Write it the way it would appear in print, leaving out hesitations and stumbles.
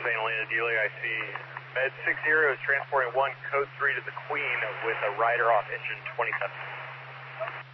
St. Helena Dealey. I see Med 60 is transporting 1 code 3 to the Queen with a rider off engine 27.